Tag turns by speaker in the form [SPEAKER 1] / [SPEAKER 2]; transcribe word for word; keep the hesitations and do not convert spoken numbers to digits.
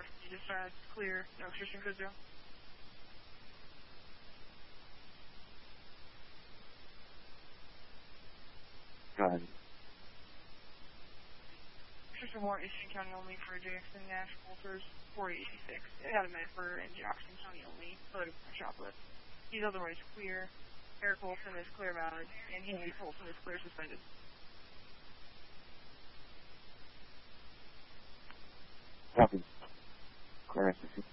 [SPEAKER 1] You just uh, clear, no restriction code zero.
[SPEAKER 2] Go ahead.
[SPEAKER 1] Restriction warrant Eastern County only for Jackson Nash Walters four eighty-six. It had a med for in Jackson County only, loaded for shoplift. He's otherwise clear. Eric Wilson is clear valid, and Henry Wilson is clear suspended.
[SPEAKER 2] Copy. Clear S S C.